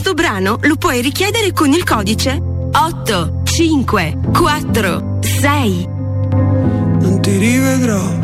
Questo brano lo puoi richiedere con il codice 85446. Non ti rivedrò